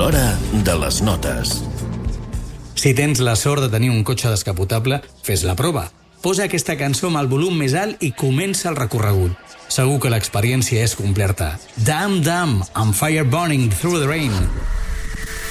L'hora de les notes. Si tens la sort de tenir un cotxe descapotable, fes la prova. Posa aquesta cançó amb el volum més alt i comença el recorregut. Segur que l'experiència és completa. Damn, damn, I'm fire burning through the rain.